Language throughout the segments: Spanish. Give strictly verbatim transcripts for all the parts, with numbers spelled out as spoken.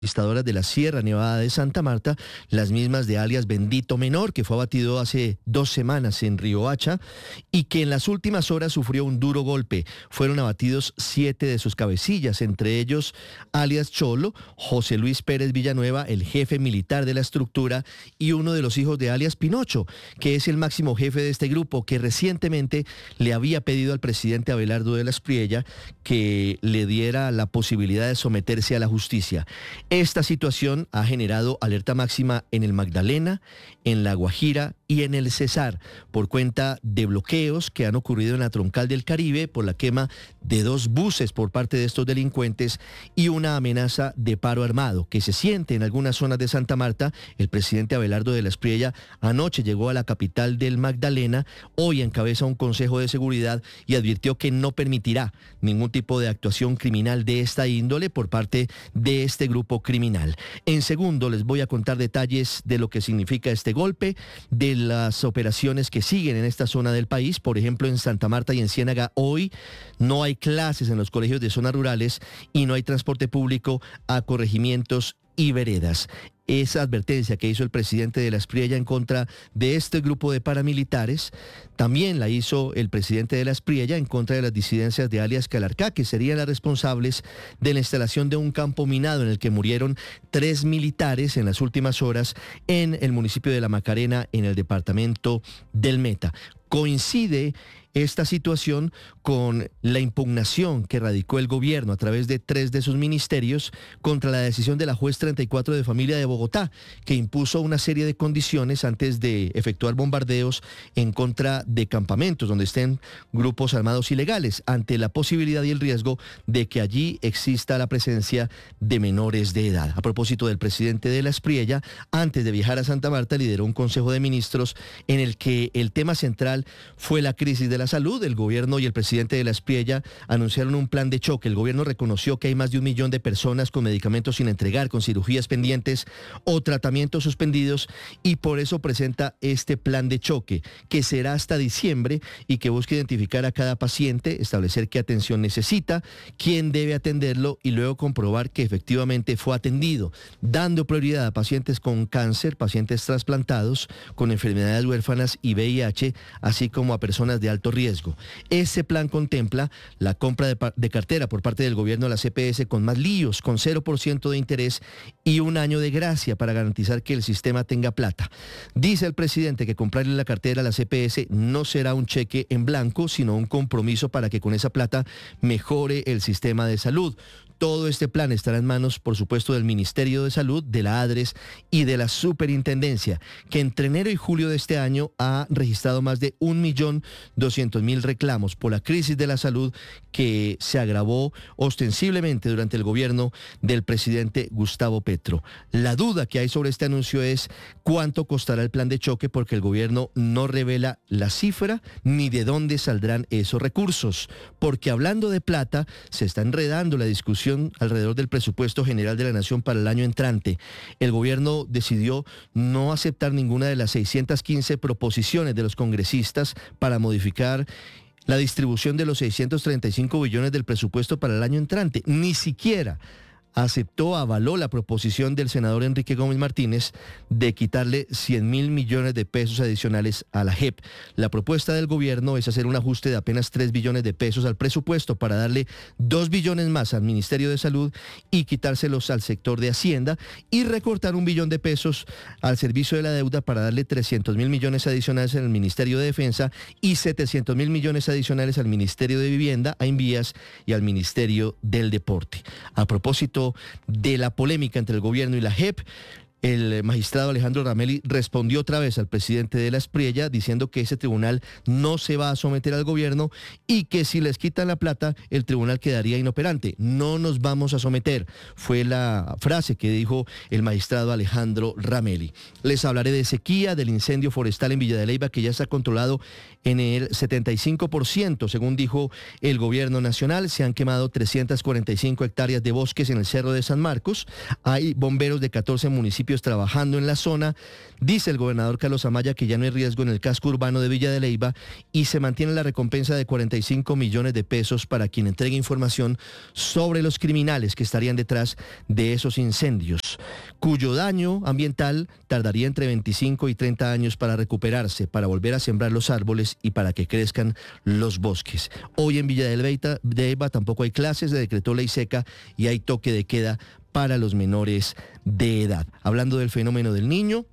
Conquistadoras de la Sierra Nevada de Santa Marta, las mismas de alias Bendito Menor, que fue abatido hace dos semanas en Riohacha y que en las últimas horas sufrió un duro golpe. Fueron abatidos siete de sus cabecillas, entre ellos alias Cholo, José Luis Pérez Villanueva, el jefe militar de la estructura, y uno de los hijos de alias Pinocho, que es el máximo jefe de este grupo, que recientemente le había pedido al presidente Abelardo de la Espriella que le diera la posibilidad de someterse a la justicia. Esta situación ha generado alerta máxima en el Magdalena, en La Guajira y en el Cesar, por cuenta de bloqueos que han ocurrido en la Troncal del Caribe por la quema de dos buses por parte de estos delincuentes y una amenaza de paro armado que se siente en algunas zonas de Santa Marta. El presidente Abelardo de la Espriella anoche llegó a la capital del Magdalena, hoy encabeza un consejo de seguridad y advirtió que no permitirá ningún tipo de actuación criminal de esta índole por parte de este grupo criminal. En segundo, les voy a contar detalles de lo que significa este golpe, de las operaciones que siguen en esta zona del país. Por ejemplo, en Santa Marta y en Ciénaga hoy no hay clases en los colegios de zonas rurales y no hay transporte público a corregimientos y veredas. Esa advertencia que hizo el presidente de la Espriella en contra de este grupo de paramilitares, también la hizo el presidente de la Espriella en contra de las disidencias de alias Calarcá, que serían las responsables de la instalación de un campo minado en el que murieron tres militares en las últimas horas en el municipio de La Macarena, en el departamento del Meta. Coincide esta situación con la impugnación que radicó el gobierno a través de tres de sus ministerios contra la decisión de la juez treinta y cuatro de familia de Bogotá, que impuso una serie de condiciones antes de efectuar bombardeos en contra de campamentos donde estén grupos armados ilegales, ante la posibilidad y el riesgo de que allí exista la presencia de menores de edad. A propósito del presidente de la Espriella, antes de viajar a Santa Marta, lideró un consejo de ministros en el que el tema central fue la crisis de la salud. El gobierno y el presidente de la Espriella anunciaron un plan de choque. El gobierno reconoció que hay más de un millón de personas con medicamentos sin entregar, con cirugías pendientes o tratamientos suspendidos, y por eso presenta este plan de choque, que será hasta diciembre y que busca identificar a cada paciente, establecer qué atención necesita, quién debe atenderlo y luego comprobar que efectivamente fue atendido, dando prioridad a pacientes con cáncer, pacientes trasplantados, con enfermedades huérfanas y V I H, así como a personas de alto riesgo. Ese plan contempla la compra de, de cartera por parte del gobierno de la C P S con más líos, con cero por ciento de interés y un año de gracia para garantizar que el sistema tenga plata. Dice el presidente que comprarle la cartera a la C P S no será un cheque en blanco, sino un compromiso para que con esa plata mejore el sistema de salud. Todo este plan estará en manos, por supuesto, del Ministerio de Salud, de la ADRES y de la Superintendencia, que entre enero y julio de este año ha registrado más de un millón doscientos mil reclamos por la crisis de la salud que se agravó ostensiblemente durante el gobierno del presidente Gustavo Petro. La duda que hay sobre este anuncio es cuánto costará el plan de choque, porque el gobierno no revela la cifra ni de dónde saldrán esos recursos, porque hablando de plata se está enredando la discusión alrededor del presupuesto general de la Nación para el año entrante. El gobierno decidió no aceptar ninguna de las seiscientas quince proposiciones de los congresistas para modificar la distribución de los seiscientos treinta y cinco billones del presupuesto para el año entrante. Ni siquiera aceptó, avaló la proposición del senador Enrique Gómez Martínez de quitarle cien mil millones de pesos adicionales a la J E P. La propuesta del gobierno es hacer un ajuste de apenas tres billones de pesos al presupuesto para darle dos billones más al Ministerio de Salud y quitárselos al sector de Hacienda, y recortar un billón de pesos al servicio de la deuda para darle trescientos mil millones adicionales al Ministerio de Defensa y setecientos mil millones adicionales al Ministerio de Vivienda, a Invías y al Ministerio del Deporte. A propósito de la polémica entre el gobierno y la J E P, el magistrado Alejandro Ramelli respondió otra vez al presidente de la Espriella diciendo que ese tribunal no se va a someter al gobierno y que si les quitan la plata, el tribunal quedaría inoperante. No nos vamos a someter, fue la frase que dijo el magistrado Alejandro Ramelli. Les hablaré de sequía, del incendio forestal en Villa de Leyva, que ya está controlado en el setenta y cinco por ciento, según dijo el gobierno nacional. Se han quemado trescientas cuarenta y cinco hectáreas de bosques en el Cerro de San Marcos. Hay bomberos de catorce municipios municipios trabajando en la zona. Dice el gobernador Carlos Amaya que ya no hay riesgo en el casco urbano de Villa de Leyva y se mantiene la recompensa de cuarenta y cinco millones de pesos para quien entregue información sobre los criminales que estarían detrás de esos incendios, cuyo daño ambiental tardaría entre veinticinco y treinta años para recuperarse, para volver a sembrar los árboles y para que crezcan los bosques. Hoy en Villa de Leyva tampoco hay clases, se decretó ley seca y hay toque de queda para los menores de edad. Hablando del fenómeno del Niño,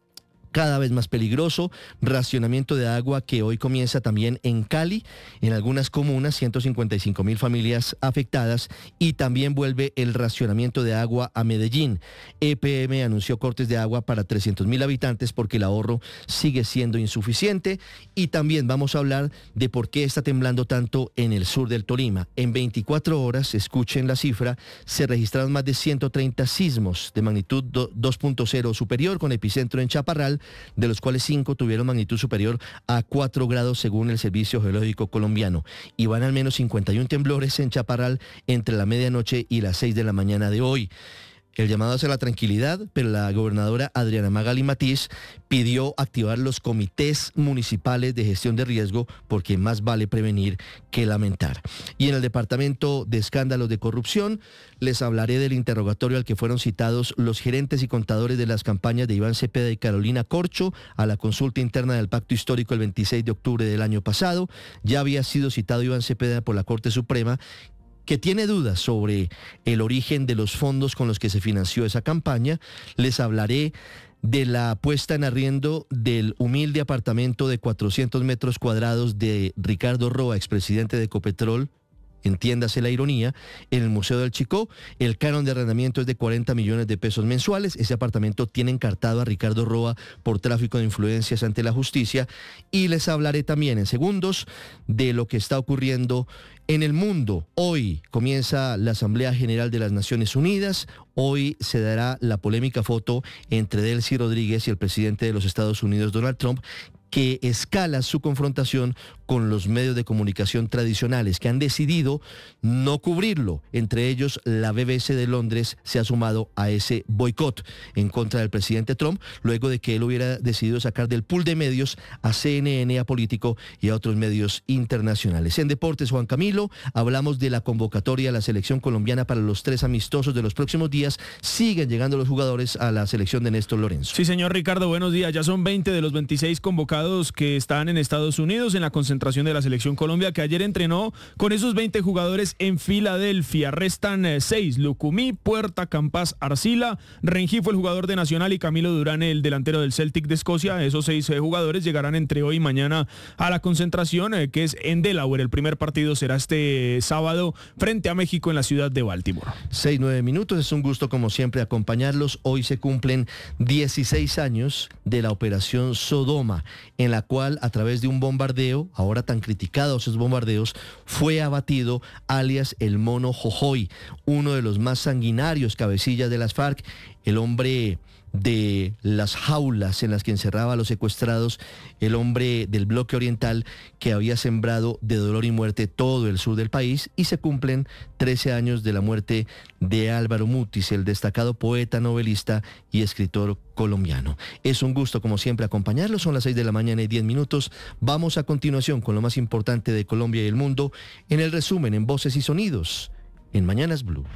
cada vez más peligroso, racionamiento de agua que hoy comienza también en Cali, en algunas comunas, ciento cincuenta y cinco mil familias afectadas, y también vuelve el racionamiento de agua a Medellín. E P M anunció cortes de agua para trescientos mil habitantes porque el ahorro sigue siendo insuficiente, y también vamos a hablar de por qué está temblando tanto en el sur del Tolima. En veinticuatro horas, escuchen la cifra, se registraron más de ciento treinta sismos de magnitud dos punto cero superior con epicentro en Chaparral, de los cuales cinco tuvieron magnitud superior a cuatro grados según el Servicio Geológico Colombiano. Y van al menos cincuenta y uno temblores en Chaparral entre la medianoche y las seis de la mañana de hoy. El llamado hacia la tranquilidad, pero la gobernadora Adriana Magali Matiz pidió activar los comités municipales de gestión de riesgo porque más vale prevenir que lamentar. Y en el departamento de escándalos de corrupción les hablaré del interrogatorio al que fueron citados los gerentes y contadores de las campañas de Iván Cepeda y Carolina Corcho a la consulta interna del Pacto Histórico el veintiséis de octubre del año pasado. Ya había sido citado Iván Cepeda por la Corte Suprema, que tiene dudas sobre el origen de los fondos con los que se financió esa campaña. Les hablaré de la puesta en arriendo del humilde apartamento de cuatrocientos metros cuadrados de Ricardo Roa, expresidente de Ecopetrol, entiéndase la ironía, en el Museo del Chicó. El canon de arrendamiento es de cuarenta millones de pesos mensuales. Ese apartamento tiene encartado a Ricardo Roa por tráfico de influencias ante la justicia. Y les hablaré también en segundos de lo que está ocurriendo en el mundo. Hoy comienza la Asamblea General de las Naciones Unidas. Hoy se dará la polémica foto entre Delcy Rodríguez y el presidente de los Estados Unidos, Donald Trump, que escala su confrontación con los medios de comunicación tradicionales que han decidido no cubrirlo. Entre ellos, la B B C de Londres se ha sumado a ese boicot en contra del presidente Trump, luego de que él hubiera decidido sacar del pool de medios a C N N, a Político y a otros medios internacionales. En deportes, Juan Camilo, hablamos de la convocatoria a la selección colombiana para los tres amistosos de los próximos días. Siguen llegando los jugadores a la selección de Néstor Lorenzo. Sí, señor Ricardo, buenos días. Ya son veinte de los veintiséis convocados que están en Estados Unidos en la concentración de la Selección Colombia, que ayer entrenó con esos veinte jugadores en Filadelfia. Restan eh, seis: Lucumí, Puerta, Campas, Arcila, Rengifo, el jugador de Nacional, y Camilo Durán, el delantero del Celtic de Escocia. Esos seis eh, jugadores llegarán entre hoy y mañana a la concentración, eh, que es en Delaware. El primer partido será este sábado frente a México en la ciudad de Baltimore. Seis, nueve minutos, es un gusto como siempre acompañarlos. Hoy se cumplen dieciséis años de la Operación Sodoma, en la cual a través de un bombardeo, ahora tan criticados esos bombardeos, fue abatido alias el Mono Jojoy, uno de los más sanguinarios cabecillas de las FARC, el hombre de las jaulas en las que encerraba a los secuestrados, el hombre del bloque oriental que había sembrado de dolor y muerte todo el sur del país. Y se cumplen trece años de la muerte de Álvaro Mutis, el destacado poeta, novelista y escritor colombiano. Es un gusto como siempre acompañarlos. Son las seis de la mañana y diez minutos. Vamos a continuación con lo más importante de Colombia y el mundo en el resumen en Voces y Sonidos en Mañanas Blue.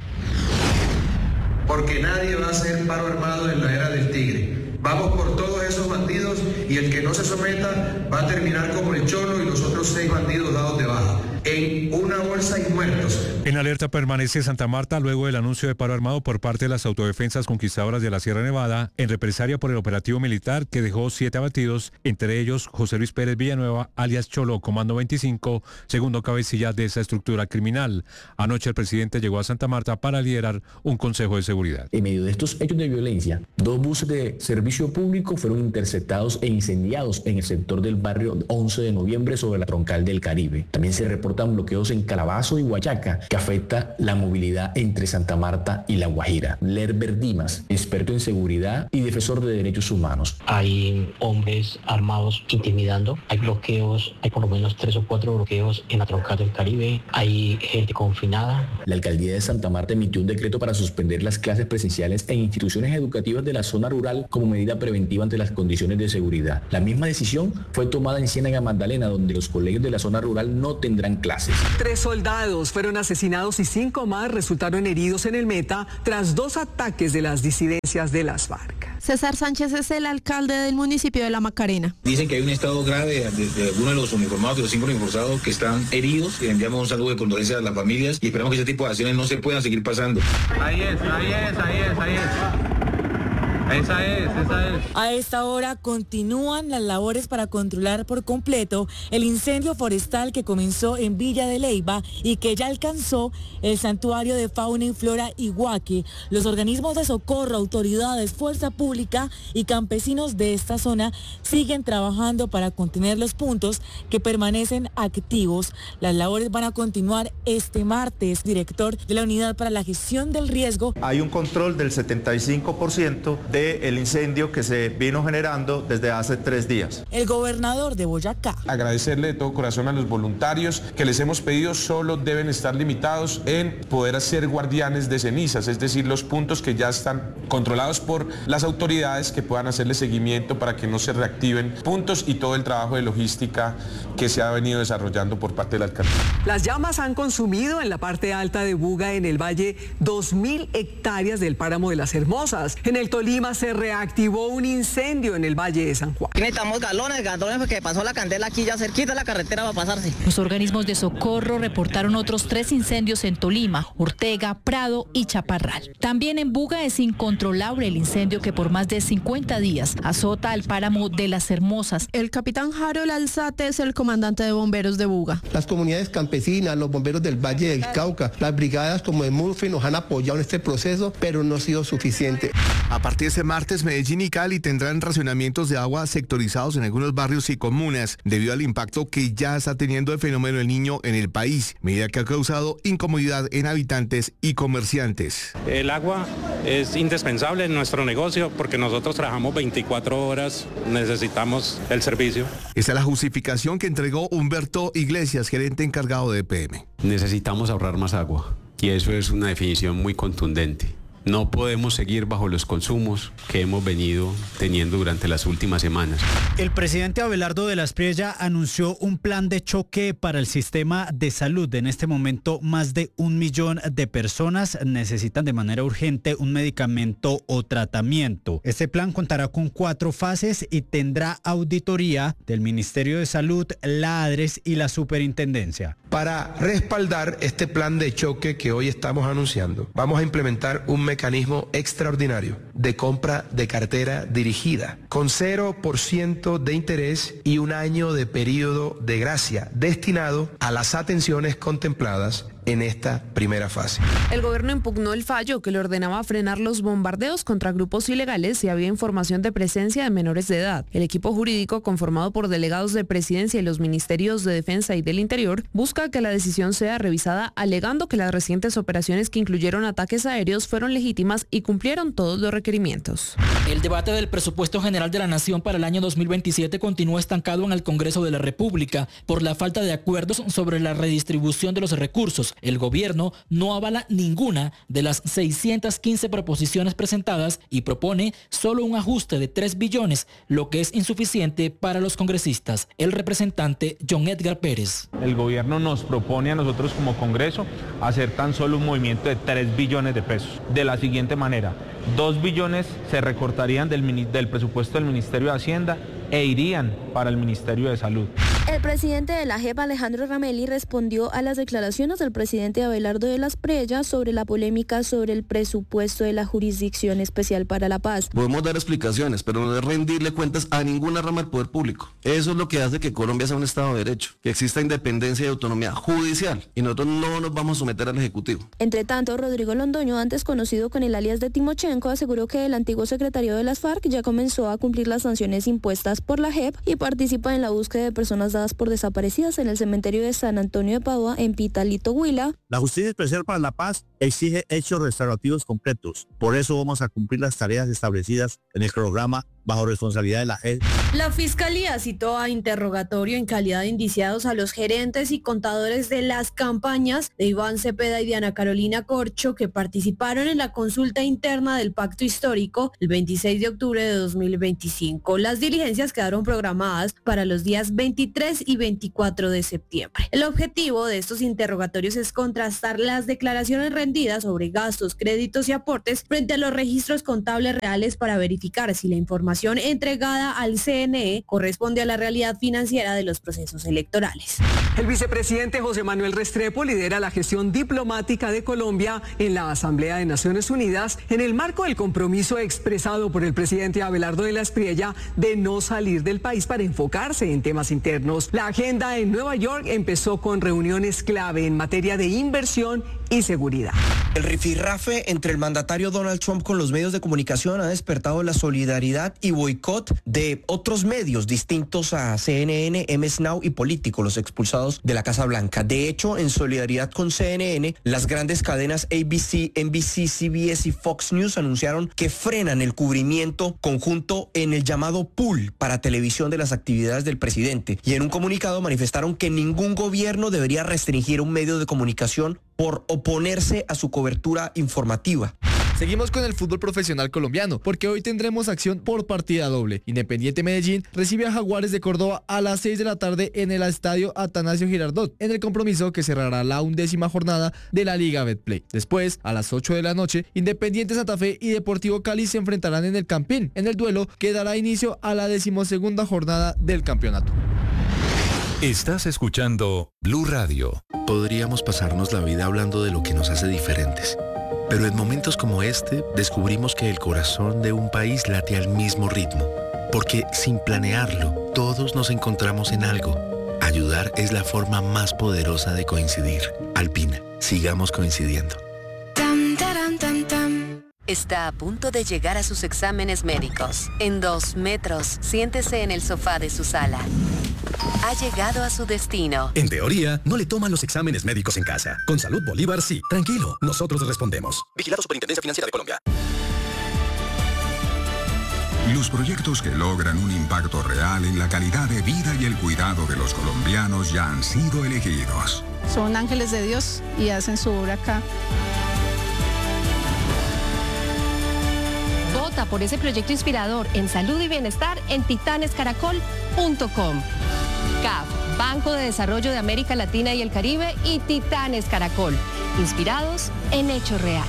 Porque nadie va a hacer paro armado en la era del tigre. Vamos por todos esos bandidos y el que no se someta va a terminar como el Cholo y los otros seis bandidos dados de baja. En una bolsa y muertos. En alerta permanece Santa Marta luego del anuncio de paro armado por parte de las autodefensas conquistadoras de la Sierra Nevada en represalia por el operativo militar que dejó siete abatidos, entre ellos José Luis Pérez Villanueva, alias Cholo, Comando veinticinco, segundo cabecilla de esa estructura criminal. Anoche el presidente llegó a Santa Marta para liderar un consejo de seguridad. En medio de estos hechos de violencia, dos buses de servicio público fueron interceptados e incendiados en el sector del barrio once de noviembre sobre la Troncal del Caribe. También se reportó reportan bloqueos en Calabazo y Guayaca que afecta la movilidad entre Santa Marta y La Guajira. Lerber Dimas, experto en seguridad y defensor de derechos humanos. Hay hombres armados intimidando, hay bloqueos, hay por lo menos tres o cuatro bloqueos en la troncal del Caribe, hay gente confinada. La alcaldía de Santa Marta emitió un decreto para suspender las clases presenciales en instituciones educativas de la zona rural como medida preventiva ante las condiciones de seguridad. La misma decisión fue tomada en Ciénaga Magdalena, donde los colegios de la zona rural no tendrán clases. Tres soldados fueron asesinados y cinco más resultaron heridos en el Meta tras dos ataques de las disidencias de las FARC. César Sánchez es el alcalde del municipio de La Macarena. Dicen que hay un estado grave de, de algunos de los uniformados, de los cinco uniformados que están heridos. Le enviamos un saludo de condolencia a las familias y esperamos que ese tipo de acciones no se puedan seguir pasando. Ahí es, ahí es, ahí es, ahí es. Esa es, esa es. A esta hora continúan las labores para controlar por completo el incendio forestal que comenzó en Villa de Leyva y que ya alcanzó el santuario de fauna y flora Iguaque. Los organismos de socorro, autoridades, fuerza pública y campesinos de esta zona siguen trabajando para contener los puntos que permanecen activos. Las labores van a continuar este martes. Director de la Unidad para la Gestión del Riesgo. Hay un control del setenta y cinco por ciento de el incendio que se vino generando desde hace tres días. El gobernador de Boyacá. Agradecerle de todo corazón a los voluntarios que les hemos pedido solo deben estar limitados en poder ser guardianes de cenizas, es decir, los puntos que ya están controlados por las autoridades que puedan hacerle seguimiento para que no se reactiven puntos y todo el trabajo de logística que se ha venido desarrollando por parte de la alcaldía. Las llamas han consumido en la parte alta de Buga, en el valle, dos mil hectáreas del páramo de las Hermosas. En el Tolima se reactivó un incendio en el Valle de San Juan. Necesitamos galones, galones porque pasó la candela aquí ya cerquita de la carretera va a pasarse. Los organismos de socorro reportaron otros tres incendios en Tolima, Ortega, Prado y Chaparral. También en Buga es incontrolable el incendio que por más de cincuenta días azota al páramo de las Hermosas. El capitán Harold Alzate es el comandante de bomberos de Buga. Las comunidades campesinas, los bomberos del Valle del Cauca, las brigadas como de Murphy nos han apoyado en este proceso, pero no ha sido suficiente. A partir de ese martes, Medellín y Cali tendrán racionamientos de agua sectorizados en algunos barrios y comunas debido al impacto que ya está teniendo el fenómeno del Niño en el país, medida que ha causado incomodidad en habitantes y comerciantes. El agua es indispensable en nuestro negocio porque nosotros trabajamos veinticuatro horas, necesitamos el servicio. Esta es la justificación que entregó Humberto Iglesias, gerente encargado de E P M. Necesitamos ahorrar más agua y eso es una definición muy contundente. No podemos seguir bajo los consumos que hemos venido teniendo durante las últimas semanas. El presidente Abelardo de la Espriella anunció un plan de choque para el sistema de salud. En este momento, más de un millón de personas necesitan de manera urgente un medicamento o tratamiento. Este plan contará con cuatro fases y tendrá auditoría del Ministerio de Salud, la ADRES y la Superintendencia. Para respaldar este plan de choque que hoy estamos anunciando, vamos a implementar un mecanismo extraordinario de compra de cartera dirigida con cero por ciento de interés y un año de periodo de gracia destinado a las atenciones contempladas en esta primera fase. El gobierno impugnó el fallo que le ordenaba frenar los bombardeos contra grupos ilegales si había información de presencia de menores de edad. El equipo jurídico, conformado por delegados de Presidencia y los ministerios de Defensa y del Interior, busca que la decisión sea revisada, alegando que las recientes operaciones que incluyeron ataques aéreos fueron legítimas y cumplieron todos los requerimientos. El debate del presupuesto general de la Nación para el año dos mil veintisiete continúa estancado en el Congreso de la República por la falta de acuerdos sobre la redistribución de los recursos. El gobierno no avala ninguna de las seiscientas quince proposiciones presentadas y propone solo un ajuste de tres billones, lo que es insuficiente para los congresistas. El representante John Edgar Pérez. El gobierno nos propone a nosotros como Congreso hacer tan solo un movimiento de tres billones de pesos. De la siguiente manera, dos billones se recortarían del, del presupuesto del Ministerio de Hacienda e irían para el Ministerio de Salud. El presidente de la J E P, Alejandro Ramelli, respondió a las declaraciones del presidente Abelardo de la Espriella sobre la polémica sobre el presupuesto de la Jurisdicción Especial para la Paz. Podemos dar explicaciones, pero no es rendirle cuentas a ninguna rama del poder público. Eso es lo que hace que Colombia sea un Estado de Derecho, que exista independencia y autonomía judicial, y nosotros no nos vamos a someter al Ejecutivo. Entre tanto, Rodrigo Londoño, antes conocido con el alias de Timochenko, aseguró que el antiguo secretario de las FARC ya comenzó a cumplir las sanciones impuestas por la J E P y participa en la búsqueda de personas dadas dadas por desaparecidas en el cementerio de San Antonio de Padua, en Pitalito, Huila. La Justicia Especial para la Paz exige hechos restaurativos completos. Por eso vamos a cumplir las tareas establecidas en el programa bajo responsabilidad de la J E D. La Fiscalía citó a interrogatorio en calidad de indiciados a los gerentes y contadores de las campañas de Iván Cepeda y Diana Carolina Corcho, que participaron en la consulta interna del Pacto Histórico el veintiséis de octubre de dos mil veinticinco. Las diligencias quedaron programadas para los días veintitrés y veinticuatro de septiembre. El objetivo de estos interrogatorios es contrastar las declaraciones rendidas sobre gastos, créditos y aportes frente a los registros contables reales para verificar si la información entregada al C N E corresponde a la realidad financiera de los procesos electorales. El vicepresidente José Manuel Restrepo lidera la gestión diplomática de Colombia en la Asamblea de Naciones Unidas en el marco del compromiso expresado por el presidente Abelardo de la Espriella de no salir del país para enfocarse en temas internos. La agenda en Nueva York empezó con reuniones clave en materia de inversión y seguridad. El rifirrafe entre el mandatario Donald Trump con los medios de comunicación ha despertado la solidaridad y boicot de otros medios distintos a C N N, M S Now y Político, los expulsados de la Casa Blanca. De hecho, en solidaridad con C N N, las grandes cadenas A B C, N B C, C B S y Fox News anunciaron que frenan el cubrimiento conjunto en el llamado pool para televisión de las actividades del presidente. Y en un comunicado manifestaron que ningún gobierno debería restringir un medio de comunicación por oponerse a su cobertura informativa. Seguimos con el fútbol profesional colombiano, porque hoy tendremos acción por partida doble. Independiente Medellín recibe a Jaguares de Córdoba a las seis de la tarde en el estadio Atanasio Girardot, en el compromiso que cerrará la undécima jornada de la Liga Betplay. Después, a las ocho de la noche, Independiente Santa Fe y Deportivo Cali se enfrentarán en el Campín, en el duelo que dará inicio a la decimosegunda jornada del campeonato. Estás escuchando Blue Radio. Podríamos pasarnos la vida hablando de lo que nos hace diferentes. Pero en momentos como este, descubrimos que el corazón de un país late al mismo ritmo. Porque sin planearlo, todos nos encontramos en algo. Ayudar es la forma más poderosa de coincidir. Alpina, sigamos coincidiendo. Tam, taram, tam, tam. Está a punto de llegar a sus exámenes médicos. En dos metros, siéntese en el sofá de su sala. Ha llegado a su destino. En teoría, no le toman los exámenes médicos en casa. Con Salud Bolívar, sí. Tranquilo, nosotros respondemos. Vigilado Superintendencia Financiera de Colombia. Los proyectos que logran un impacto real en la calidad de vida y el cuidado de los colombianos ya han sido elegidos. Son ángeles de Dios y hacen su obra acá. Vota por ese proyecto inspirador en salud y bienestar en titanes caracol punto com. C A F, Banco de Desarrollo de América Latina y el Caribe, y Titanes Caracol, inspirados en hechos reales.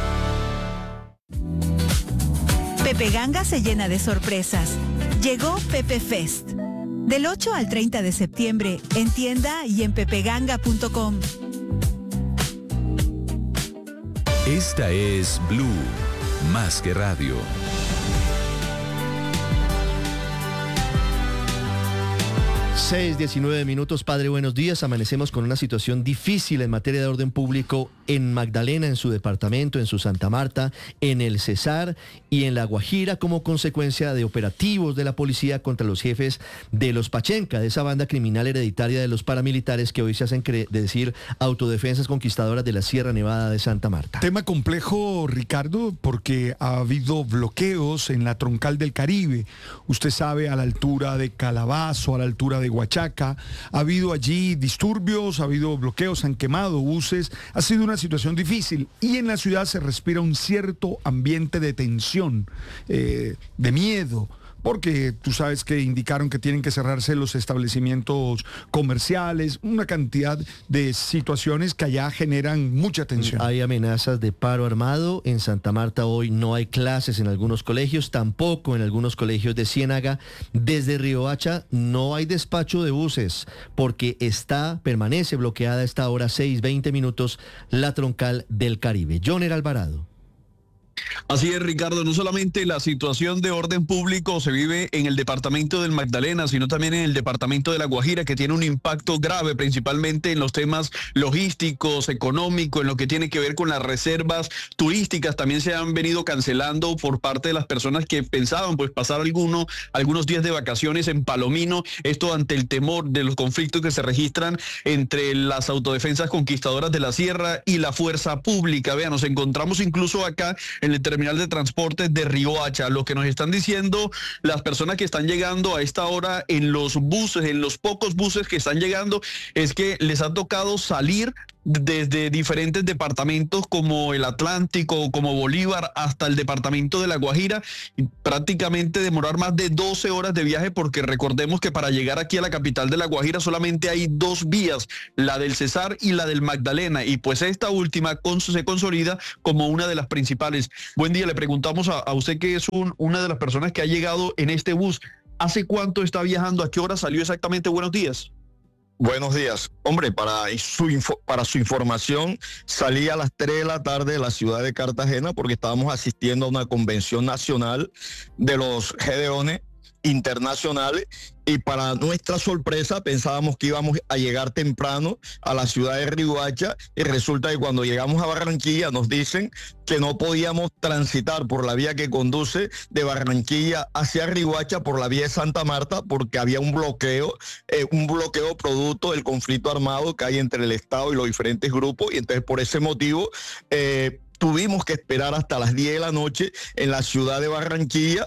Pepe Ganga se llena de sorpresas. Llegó Pepe Fest. Del ocho al treinta de septiembre, en tienda y en pepe ganga punto com. Esta es Blue, más que radio. seis, diecinueve minutos, padre, buenos días. Amanecemos con una situación difícil en materia de orden público en Magdalena, en su departamento, en su Santa Marta, en el Cesar y en La Guajira, como consecuencia de operativos de la policía contra los jefes de los Pachenca, de esa banda criminal hereditaria de los paramilitares que hoy se hacen cre- decir autodefensas conquistadoras de la Sierra Nevada de Santa Marta. Tema complejo, Ricardo, porque ha habido bloqueos en la troncal del Caribe. Usted sabe, a la altura de Calabazo, a la altura de Huachaca, ha habido allí disturbios, ha habido bloqueos, han quemado buses, ha sido una situación difícil y en la ciudad se respira un cierto ambiente de tensión, eh, de miedo, porque tú sabes que indicaron que tienen que cerrarse los establecimientos comerciales, una cantidad de situaciones que allá generan mucha tensión. Hay amenazas de paro armado. En Santa Marta hoy no hay clases en algunos colegios, tampoco en algunos colegios de Ciénaga. Desde Riohacha no hay despacho de buses porque está, permanece bloqueada a esta hora seis, veinte minutos la troncal del Caribe. Joner Alvarado. Así es, Ricardo, no solamente la situación de orden público se vive en el departamento del Magdalena, sino también en el departamento de La Guajira, que tiene un impacto grave, principalmente en los temas logísticos, económicos, en lo que tiene que ver con las reservas turísticas. También se han venido cancelando por parte de las personas que pensaban pues pasar alguno, algunos días de vacaciones en Palomino, esto ante el temor de los conflictos que se registran entre las autodefensas conquistadoras de la Sierra y la fuerza pública. Vean, nos encontramos incluso acá en el terminal de transportes de Riohacha. Lo que nos están diciendo las personas que están llegando a esta hora en los buses, en los pocos buses que están llegando, es que les ha tocado salir desde diferentes departamentos como el Atlántico, como Bolívar, hasta el departamento de La Guajira, y prácticamente demorar más de doce horas de viaje, porque recordemos que para llegar aquí a la capital de La Guajira solamente hay dos vías, la del Cesar y la del Magdalena, y pues esta última con, se consolida como una de las principales. Buen día, le preguntamos a, a usted, que es un, una de las personas que ha llegado en este bus. ¿Hace cuánto está viajando? ¿A qué hora salió exactamente? Buenos días. Buenos días. Hombre, para su, info, para su información, salí a las tres de la tarde de la ciudad de Cartagena porque estábamos asistiendo a una convención nacional de los Gedeones internacionales, y para nuestra sorpresa pensábamos que íbamos a llegar temprano a la ciudad de Riohacha, y resulta que cuando llegamos a Barranquilla nos dicen que no podíamos transitar por la vía que conduce de Barranquilla hacia Riohacha por la vía de Santa Marta, porque había un bloqueo, eh, un bloqueo producto del conflicto armado que hay entre el Estado y los diferentes grupos, y entonces por ese motivo eh, tuvimos que esperar hasta las diez de la noche en la ciudad de Barranquilla,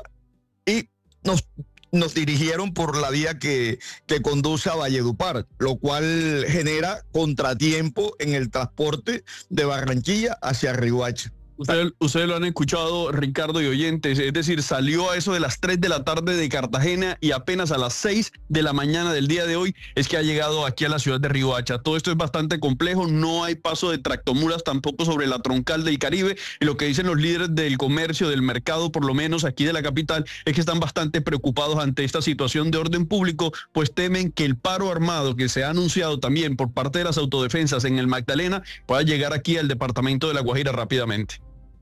y nos, nos dirigieron por la vía que, que conduce a Valledupar, lo cual genera contratiempo en el transporte de Barranquilla hacia Riohacha. Ustedes, ustedes lo han escuchado, Ricardo y oyentes, es decir, salió a eso de las tres de la tarde de Cartagena y apenas a las seis de la mañana del día de hoy es que ha llegado aquí a la ciudad de Riohacha. Todo esto es bastante complejo, no hay paso de tractomulas tampoco sobre la troncal del Caribe, y lo que dicen los líderes del comercio, del mercado, por lo menos aquí de la capital, es que están bastante preocupados ante esta situación de orden público, pues temen que el paro armado que se ha anunciado también por parte de las autodefensas en el Magdalena pueda llegar aquí al departamento de La Guajira rápidamente.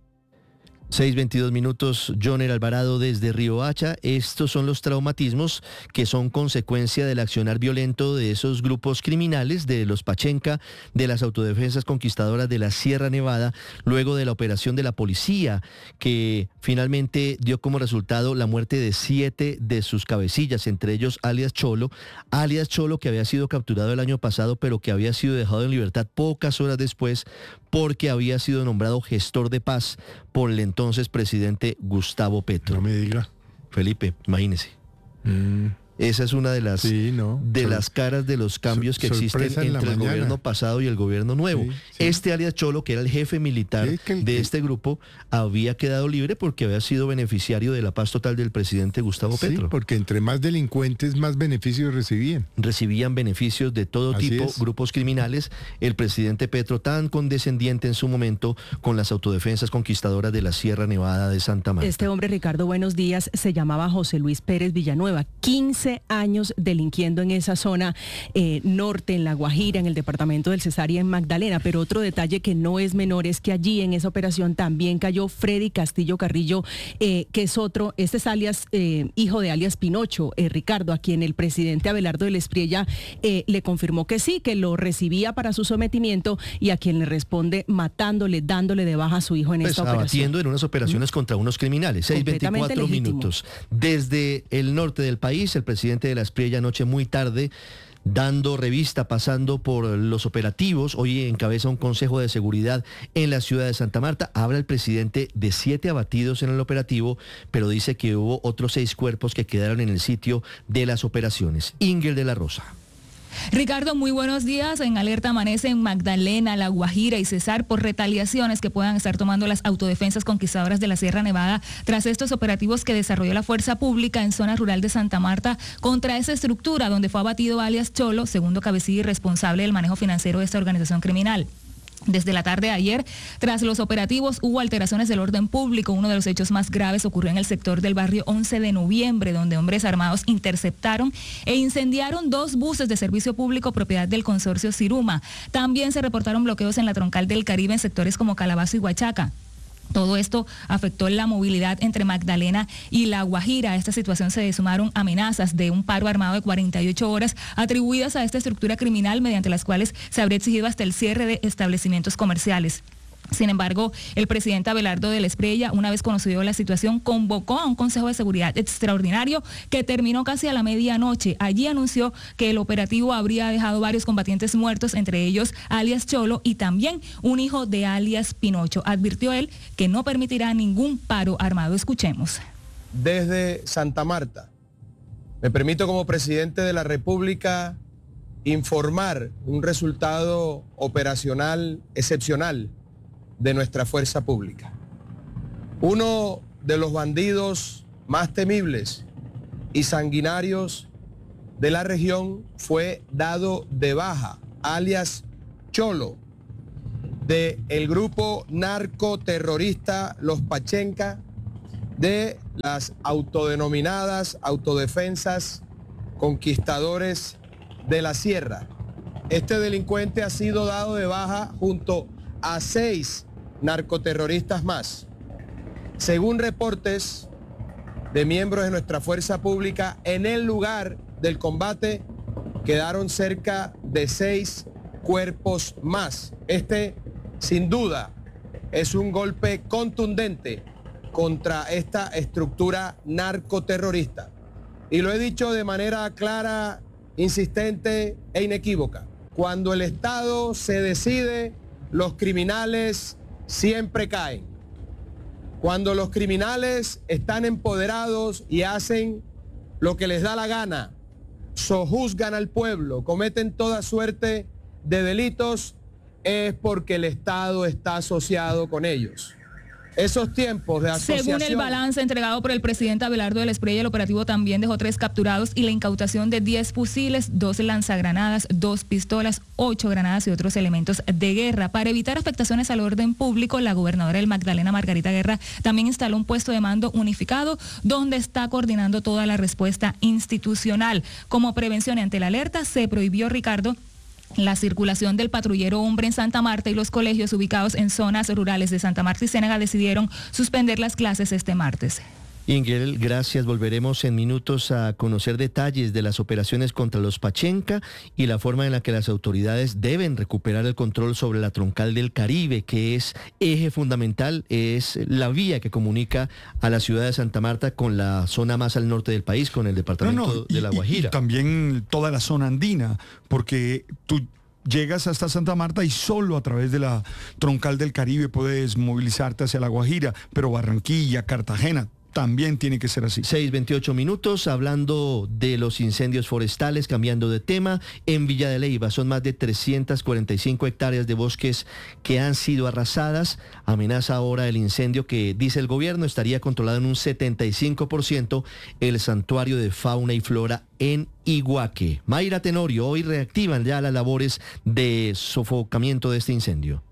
seis veintidós minutos, Joner Alvarado desde Riohacha. Estos son los traumatismos que son consecuencia del accionar violento de esos grupos criminales, de los Pachenca, de las autodefensas conquistadoras de la Sierra Nevada, luego de la operación de la policía, que finalmente dio como resultado la muerte de siete de sus cabecillas, entre ellos alias Cholo, alias Cholo, que había sido capturado el año pasado, pero que había sido dejado en libertad pocas horas después porque había sido nombrado gestor de paz por el entonces presidente Gustavo Petro. No me diga. Felipe, imagínese. Mm. Esa es una de las, sí, no. de Sor- las caras de los cambios que existen entre el mañana. gobierno pasado y el gobierno nuevo. Sí, sí. Este alias Cholo, que era el jefe militar sí, que el, de este grupo, había quedado libre porque había sido beneficiario de la paz total del presidente Gustavo sí, Petro. Porque entre más delincuentes, más beneficios recibían. Recibían beneficios de todo Así tipo, es. grupos criminales. El presidente Petro, tan condescendiente en su momento con las autodefensas conquistadoras de la Sierra Nevada de Santa Marta. Este hombre, Ricardo, buenos días, se llamaba José Luis Pérez Villanueva. quince años delinquiendo en esa zona eh, norte, en La Guajira, en el departamento del Cesar y en Magdalena. Pero otro detalle que no es menor es que allí en esa operación también cayó Freddy Castillo Carrillo, eh, que es otro, este es alias, eh, hijo de alias Pinocho, eh, Ricardo, a quien el presidente Abelardo del Espriella eh, le confirmó que sí, que lo recibía para su sometimiento, y a quien le responde matándole, dándole de baja a su hijo en pues, esta operación. Abatiendo en unas operaciones ¿Mm? contra unos criminales. seis veinticuatro minutos. Desde el norte del país, el presidente de la Espriella anoche muy tarde, dando revista, pasando por los operativos. Hoy encabeza un consejo de seguridad en la ciudad de Santa Marta. Habla el presidente de siete abatidos en el operativo, pero dice que hubo otros seis cuerpos que quedaron en el sitio de las operaciones. Ingel de la Rosa. Ricardo, muy buenos días. En alerta amanecen Magdalena, La Guajira y Cesar por retaliaciones que puedan estar tomando las autodefensas conquistadoras de la Sierra Nevada tras estos operativos que desarrolló la Fuerza Pública en zona rural de Santa Marta contra esa estructura donde fue abatido alias Cholo, segundo cabecilla y responsable del manejo financiero de esta organización criminal. Desde la tarde de ayer, tras los operativos, hubo alteraciones del orden público. Uno de los hechos más graves ocurrió en el sector del barrio once de noviembre, donde hombres armados interceptaron e incendiaron dos buses de servicio público propiedad del consorcio Siruma. También se reportaron bloqueos en la troncal del Caribe en sectores como Calabazo y Huachaca. Todo esto afectó la movilidad entre Magdalena y La Guajira. A esta situación se sumaron amenazas de un paro armado de cuarenta y ocho horas atribuidas a esta estructura criminal, mediante las cuales se habría exigido hasta el cierre de establecimientos comerciales. Sin embargo, el presidente Abelardo de la Espriella, una vez conocido la situación, convocó a un Consejo de Seguridad extraordinario que terminó casi a la medianoche. Allí anunció que el operativo habría dejado varios combatientes muertos, entre ellos alias Cholo y también un hijo de alias Pinocho. Advirtió él que no permitirá ningún paro armado. Escuchemos. Desde Santa Marta, me permito como presidente de la República informar un resultado operacional excepcional de nuestra fuerza pública. Uno de los bandidos más temibles y sanguinarios de la región fue dado de baja, alias Cholo, del grupo narcoterrorista Los Pachenca, de las autodenominadas autodefensas conquistadores de la sierra. Este delincuente ha sido dado de baja junto a seis narcoterroristas más. Según reportes de miembros de nuestra fuerza pública, en el lugar del combate quedaron cerca de seis cuerpos más. Este, sin duda, es un golpe contundente contra esta estructura narcoterrorista. Y lo he dicho de manera clara, insistente e inequívoca. Cuando el Estado se decide, los criminales siempre caen. Cuando los criminales están empoderados y hacen lo que les da la gana, sojuzgan al pueblo, cometen toda suerte de delitos, es porque el Estado está asociado con ellos. Esos tiempos de asociación... Según el balance entregado por el presidente Abelardo de la Espriella, el operativo también dejó tres capturados y la incautación de diez fusiles, dos lanzagranadas, dos pistolas, ocho granadas y otros elementos de guerra. Para evitar afectaciones al orden público, la gobernadora del Magdalena, Margarita Guerra, también instaló un puesto de mando unificado donde está coordinando toda la respuesta institucional. Como prevención ante la alerta, se prohibió, Ricardo, la circulación del patrullero hombre en Santa Marta, y los colegios ubicados en zonas rurales de Santa Marta y Ciénaga decidieron suspender las clases este martes. Ingrid, gracias. Volveremos en minutos a conocer detalles de las operaciones contra los Pachenca y la forma en la que las autoridades deben recuperar el control sobre la troncal del Caribe, que es eje fundamental, es la vía que comunica a la ciudad de Santa Marta con la zona más al norte del país, con el departamento no, no, de La Guajira. Y, y también toda la zona andina, porque tú llegas hasta Santa Marta y solo a través de la troncal del Caribe puedes movilizarte hacia La Guajira, pero Barranquilla, Cartagena, también tiene que ser así. seis veintiocho minutos, hablando de los incendios forestales, cambiando de tema, en Villa de Leyva son más de trescientas cuarenta y cinco hectáreas de bosques que han sido arrasadas. Amenaza ahora el incendio que, dice el gobierno, estaría controlado en un setenta y cinco por ciento el santuario de fauna y flora en Iguaque. Mayra Tenorio, hoy reactivan ya las labores de sofocamiento de este incendio.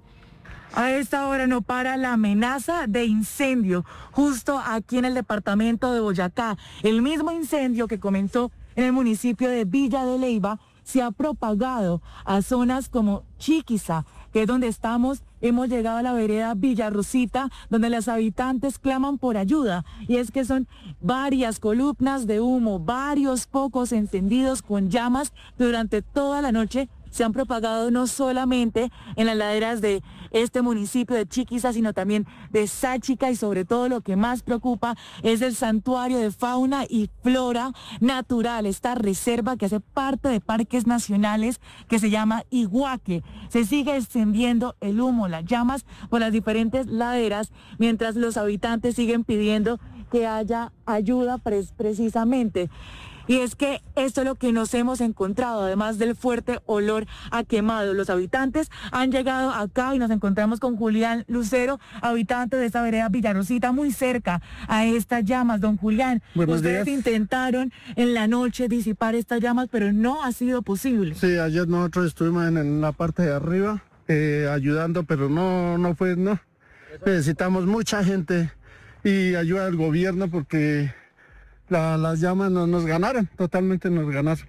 A esta hora no para la amenaza de incendio justo aquí en el departamento de Boyacá. El mismo incendio que comenzó en el municipio de Villa de Leyva se ha propagado a zonas como Chiquiza, que es donde estamos. Hemos llegado a la vereda Villa Rosita, donde los habitantes claman por ayuda. Y es que son varias columnas de humo, varios focos encendidos con llamas durante toda la noche. Se han propagado no solamente en las laderas de este municipio de Chiquiza, sino también de Sáchica, y sobre todo lo que más preocupa es el santuario de fauna y flora natural, esta reserva que hace parte de parques nacionales que se llama Iguaque. Se sigue extendiendo el humo, las llamas por las diferentes laderas, mientras los habitantes siguen pidiendo que haya ayuda pres- precisamente. Y es que esto es lo que nos hemos encontrado, además del fuerte olor a quemado. Los habitantes han llegado acá y nos encontramos con Julián Lucero, habitante de esta vereda Villarosita, muy cerca a estas llamas. Don Julián, Buenos ustedes días. intentaron en la noche disipar estas llamas, pero no ha sido posible. Sí, ayer nosotros estuvimos en, en la parte de arriba eh, ayudando, pero no, no fue, no. Necesitamos mucha gente y ayuda del gobierno porque la, las llamas no, nos ganaron, totalmente nos ganaron.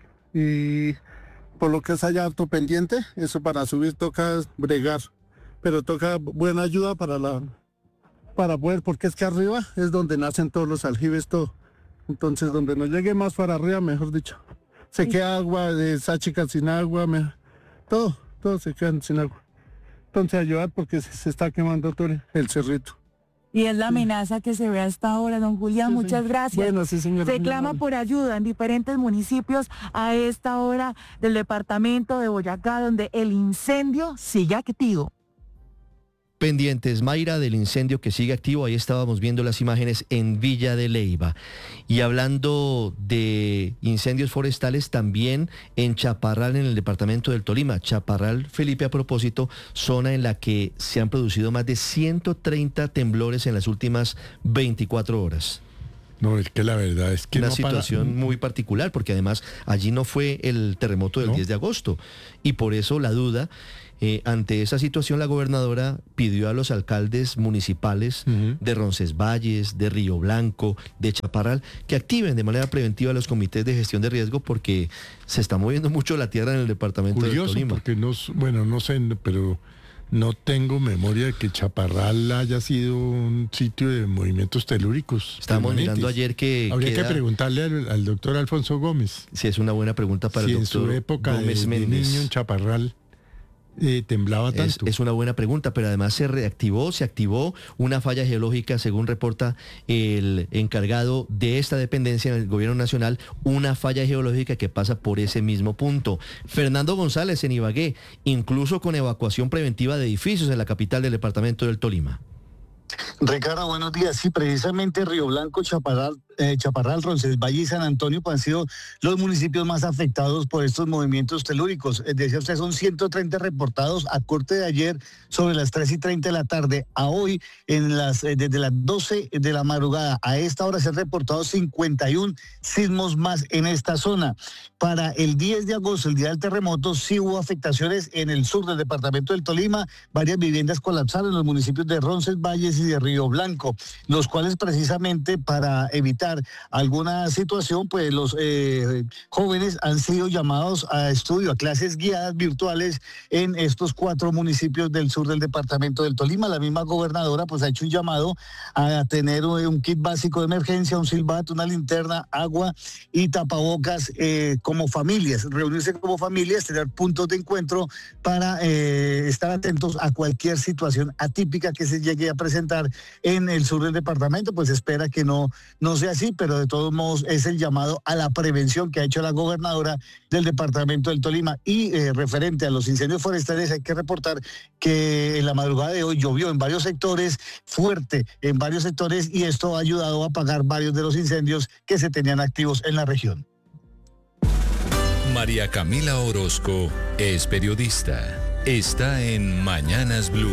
Y por lo que es allá alto pendiente, eso para subir toca bregar, pero toca buena ayuda para la para poder, porque es que arriba es donde nacen todos los aljibes, todo. Entonces, donde no llegue más para arriba, mejor dicho. Se queda agua, de esa chica sin agua, me, todo, todo se quedan sin agua. Entonces, ayudar porque se, se está quemando todo el cerrito. Y es la amenaza que se ve hasta ahora, don Julián, sí, muchas gracias. Bueno, sí, señora. Se clama por ayuda en diferentes municipios a esta hora del departamento de Boyacá, donde el incendio sigue activo. Pendientes, Mayra, del incendio que sigue activo. Ahí estábamos viendo las imágenes en Villa de Leyva. Y hablando de incendios forestales, también en Chaparral, en el departamento del Tolima. Chaparral, Felipe, a propósito, zona en la que se han producido más de ciento treinta temblores en las últimas veinticuatro horas. No, es que la verdad es que una no situación para... muy particular, porque además allí no fue el terremoto del ¿No? diez de agosto. Y por eso la duda... Eh, ante esa situación, la gobernadora pidió a los alcaldes municipales uh-huh. de Roncesvalles, de Río Blanco, de Chaparral, que activen de manera preventiva los comités de gestión de riesgo, porque se está moviendo mucho la tierra en el departamento Curioso, del Tolima. Porque no, bueno, no sé, pero no tengo memoria de que Chaparral haya sido un sitio de movimientos telúricos. Estábamos mirando ayer que... Habría queda... que preguntarle al, al doctor Alfonso Gómez. Sí, es una buena pregunta para si el doctor en su época Gómez de, Méndez. de niño en Chaparral Eh, temblaba tanto. Es, es una buena pregunta, pero además se reactivó, se activó una falla geológica, según reporta el encargado de esta dependencia en el gobierno nacional, una falla geológica que pasa por ese mismo punto. Fernando González en Ibagué, incluso con evacuación preventiva de edificios en la capital del departamento del Tolima. Ricardo, buenos días. Sí, precisamente Río Blanco, Chaparral, eh, Chaparral, Roncesvalles y San Antonio pues, han sido los municipios más afectados por estos movimientos telúricos. Eh, decía usted, son ciento treinta reportados a corte de ayer sobre las tres y treinta de la tarde a hoy, en las eh, desde las doce de la madrugada. A esta hora se han reportado cincuenta y uno sismos más en esta zona. Para el diez de agosto, el día del terremoto, sí hubo afectaciones en el sur del departamento del Tolima. Varias viviendas colapsaron en los municipios de Roncesvalles y de Río Blanco, los cuales precisamente para evitar alguna situación, pues los eh, jóvenes han sido llamados a estudio, a clases guiadas virtuales en estos cuatro municipios del sur del departamento del Tolima. La misma gobernadora pues ha hecho un llamado a tener un kit básico de emergencia, un silbato, una linterna, agua y tapabocas eh, como familias, reunirse como familias, tener puntos de encuentro para eh, estar atentos a cualquier situación atípica que se llegue a presentar en el sur del departamento. Pues espera que no, no sea así, pero de todos modos es el llamado a la prevención que ha hecho la gobernadora del departamento del Tolima. Y eh, referente a los incendios forestales, hay que reportar que en la madrugada de hoy llovió en varios sectores, fuerte en varios sectores, y esto ha ayudado a apagar varios de los incendios que se tenían activos en la región. María Camila Orozco es periodista. Está en Mañanas Blue.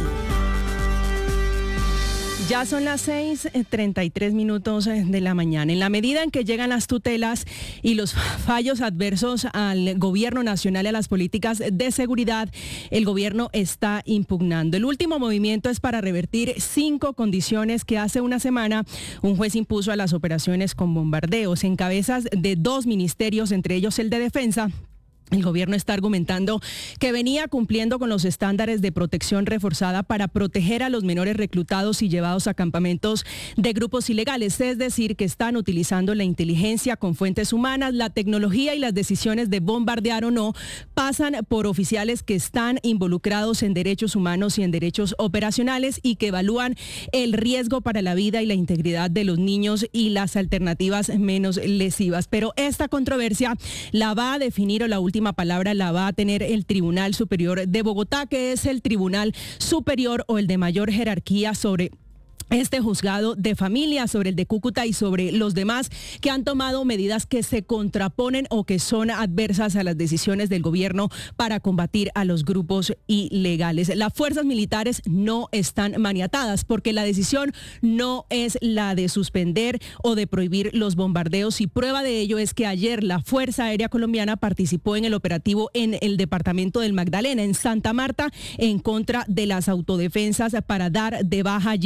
Ya son las seis treinta y tres minutos de la mañana. En la medida en que llegan las tutelas y los fallos adversos al gobierno nacional y a las políticas de seguridad, el gobierno está impugnando. El último movimiento es para revertir cinco condiciones que hace una semana un juez impuso a las operaciones con bombardeos en cabezas de dos ministerios, entre ellos el de Defensa. El gobierno está argumentando que venía cumpliendo con los estándares de protección reforzada para proteger a los menores reclutados y llevados a campamentos de grupos ilegales, es decir, que están utilizando la inteligencia con fuentes humanas, la tecnología y las decisiones de bombardear o no pasan por oficiales que están involucrados en derechos humanos y en derechos operacionales y que evalúan el riesgo para la vida y la integridad de los niños y las alternativas menos lesivas. Pero esta controversia la va a definir o la última última palabra la va a tener el Tribunal Superior de Bogotá, que es el tribunal superior o el de mayor jerarquía sobre este juzgado de familia, sobre el de Cúcuta y sobre los demás que han tomado medidas que se contraponen o que son adversas a las decisiones del gobierno para combatir a los grupos ilegales. Las fuerzas militares no están maniatadas porque la decisión no es la de suspender o de prohibir los bombardeos, y prueba de ello es que ayer la Fuerza Aérea Colombiana participó en el operativo en el departamento del Magdalena, en Santa Marta, en contra de las autodefensas para dar de baja allí a siete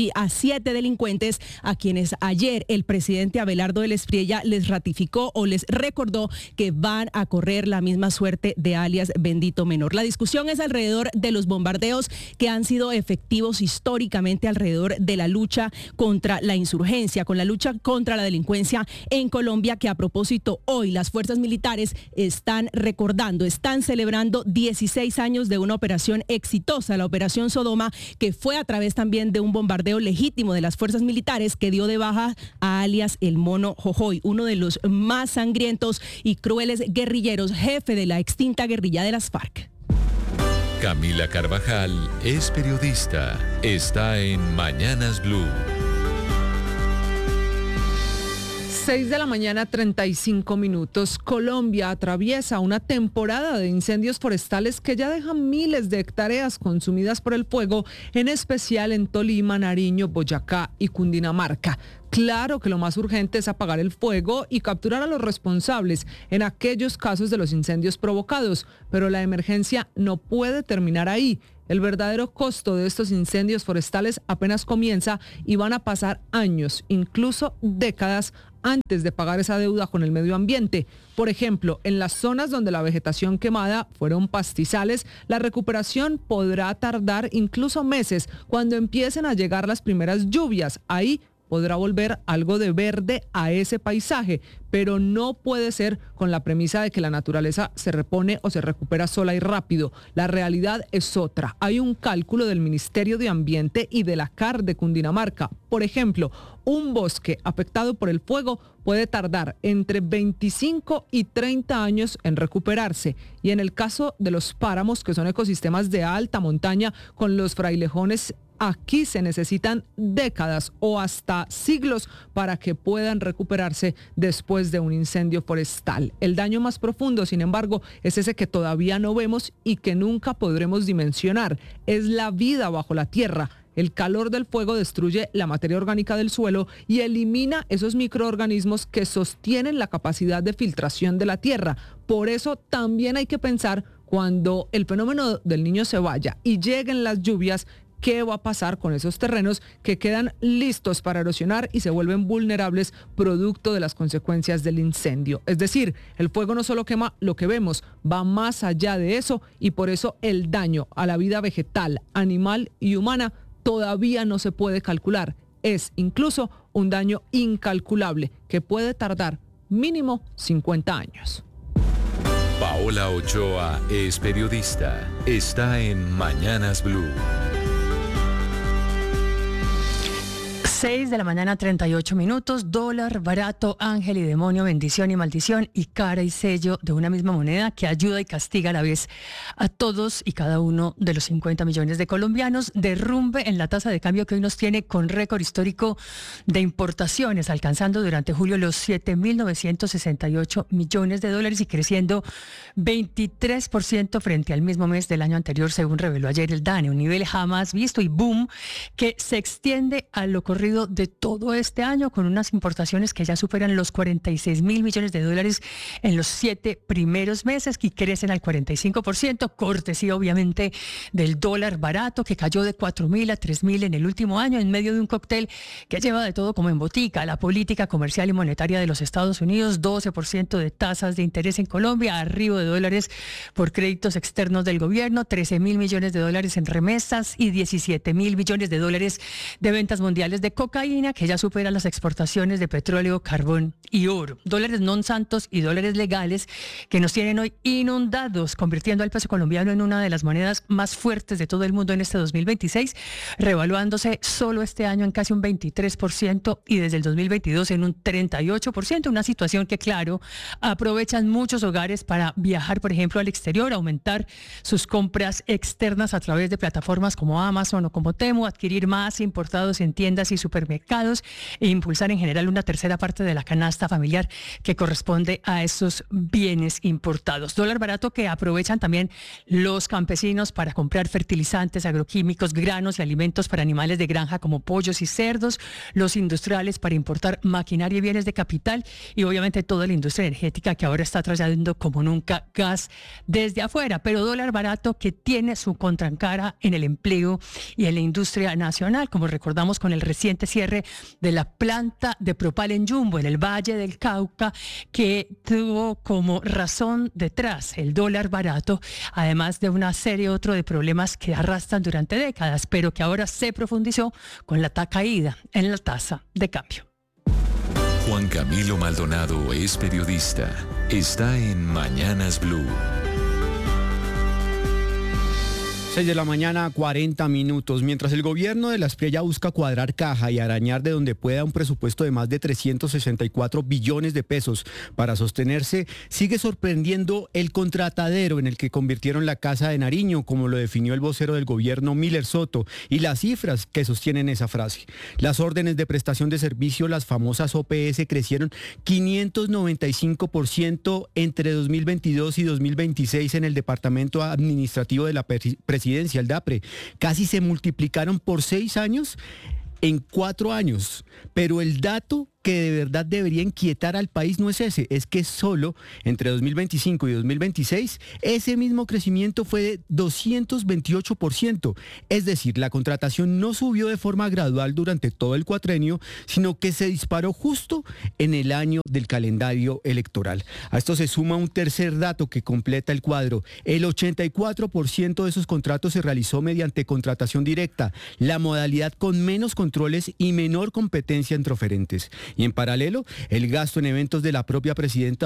siete delincuentes a quienes ayer el presidente Abelardo del Espriella les ratificó o les recordó que van a correr la misma suerte de alias Bendito Menor. La discusión es alrededor de los bombardeos que han sido efectivos históricamente alrededor de la lucha contra la insurgencia, con la lucha contra la delincuencia en Colombia, que a propósito hoy las fuerzas militares están recordando, están celebrando dieciséis años de una operación exitosa, la Operación Sodoma, que fue a través también de un bombardeo legítimo de las fuerzas militares que dio de baja a alias El Mono Jojoy, uno de los más sangrientos y crueles guerrilleros, jefe de la extinta guerrilla de las FARC. Camila Carvajal es periodista. Está en Mañanas Blue. seis de la mañana, treinta y cinco minutos. Colombia atraviesa una temporada de incendios forestales que ya dejan miles de hectáreas consumidas por el fuego, en especial en Tolima, Nariño, Boyacá y Cundinamarca. Claro que lo más urgente es apagar el fuego y capturar a los responsables en aquellos casos de los incendios provocados, pero la emergencia no puede terminar ahí. El verdadero costo de estos incendios forestales apenas comienza y van a pasar años, incluso décadas, antes de pagar esa deuda con el medio ambiente. Por ejemplo, en las zonas donde la vegetación quemada fueron pastizales, la recuperación podrá tardar incluso meses cuando empiecen a llegar las primeras lluvias. Ahí podrá volver algo de verde a ese paisaje, pero no puede ser con la premisa de que la naturaleza se repone o se recupera sola y rápido. La realidad es otra. Hay un cálculo del Ministerio de Ambiente y de la C A R de Cundinamarca. Por ejemplo, un bosque afectado por el fuego puede tardar entre veinticinco y treinta años en recuperarse. Y en el caso de los páramos, que son ecosistemas de alta montaña con los frailejones, aquí se necesitan décadas o hasta siglos para que puedan recuperarse después de un incendio forestal. El daño más profundo, sin embargo, es ese que todavía no vemos y que nunca podremos dimensionar. Es la vida bajo la tierra. El calor del fuego destruye la materia orgánica del suelo y elimina esos microorganismos que sostienen la capacidad de filtración de la tierra. Por eso también hay que pensar, cuando el fenómeno del Niño se vaya y lleguen las lluvias, ¿qué va a pasar con esos terrenos que quedan listos para erosionar y se vuelven vulnerables producto de las consecuencias del incendio? Es decir, el fuego no solo quema lo que vemos, va más allá de eso, y por eso el daño a la vida vegetal, animal y humana todavía no se puede calcular. Es incluso un daño incalculable que puede tardar mínimo cincuenta años. Paola Ochoa es periodista. Está en Mañanas Blue. seis de la mañana, treinta y ocho minutos. Dólar barato, ángel y demonio, bendición y maldición, y cara y sello de una misma moneda que ayuda y castiga a la vez a todos y cada uno de los cincuenta millones de colombianos. Derrumbe en la tasa de cambio que hoy nos tiene con récord histórico de importaciones, alcanzando durante julio los siete mil novecientos sesenta y ocho millones de dólares y creciendo veintitrés por ciento frente al mismo mes del año anterior, según reveló ayer el DANE, un nivel jamás visto y boom que se extiende a lo corrido de todo este año, con unas importaciones que ya superan los cuarenta y seis mil millones de dólares en los siete primeros meses, que crecen al cuarenta y cinco por ciento, cortesía obviamente del dólar barato, que cayó de cuatro mil a tres mil en el último año, en medio de un cóctel que lleva de todo como en botica: la política comercial y monetaria de los Estados Unidos, doce por ciento de tasas de interés en Colombia, arribo de dólares por créditos externos del gobierno, trece mil millones de dólares en remesas y diecisiete mil millones de dólares de ventas mundiales de cocaína, que ya supera las exportaciones de petróleo, carbón y oro. Dólares non santos y dólares legales que nos tienen hoy inundados, convirtiendo al peso colombiano en una de las monedas más fuertes de todo el mundo en este dos mil veintiséis, revaluándose solo este año en casi un veintitrés por ciento y desde el dos mil veintidós en un treinta y ocho por ciento, una situación que, claro, aprovechan muchos hogares para viajar, por ejemplo, al exterior, aumentar sus compras externas a través de plataformas como Amazon o como Temu, adquirir más importados en tiendas y supermercados e impulsar en general una tercera parte de la canasta familiar que corresponde a esos bienes importados. Dólar barato que aprovechan también los campesinos para comprar fertilizantes, agroquímicos, granos y alimentos para animales de granja como pollos y cerdos, los industriales para importar maquinaria y bienes de capital, y obviamente toda la industria energética que ahora está trayendo como nunca gas desde afuera. Pero dólar barato que tiene su contracara en el empleo y en la industria nacional, como recordamos con el reciente reciente cierre de la planta de Propal en Jumbo, en el Valle del Cauca, que tuvo como razón detrás el dólar barato, además de una serie otro de problemas que arrastran durante décadas, pero que ahora se profundizó con la caída en la tasa de cambio. Juan Camilo Maldonado es periodista. Está en Mañanas Blue. seis de la mañana, cuarenta minutos. Mientras el gobierno de la Espriella busca cuadrar caja y arañar de donde pueda un presupuesto de más de trescientos sesenta y cuatro billones de pesos para sostenerse, sigue sorprendiendo el contratadero en el que convirtieron la Casa de Nariño, como lo definió el vocero del gobierno Miller Soto, y las cifras que sostienen esa frase. Las órdenes de prestación de servicio, las famosas O P S, crecieron quinientos noventa y cinco por ciento entre dos mil veintidós y dos mil veintiséis en el Departamento Administrativo de la Presidencia. Presidencia, el DAPRE, casi se multiplicaron por seis años en cuatro años, pero el dato que de verdad debería inquietar al país no es ese, es que solo entre dos mil veinticinco y dos mil veintiséis ese mismo crecimiento fue de doscientos veintiocho por ciento, es decir, la contratación no subió de forma gradual durante todo el cuatrenio, sino que se disparó justo en el año del calendario electoral. A esto se suma un tercer dato que completa el cuadro: el ochenta y cuatro por ciento de esos contratos se realizó mediante contratación directa, la modalidad con menos controles y menor competencia entre oferentes. Y en paralelo, el gasto en eventos de la propia presidenta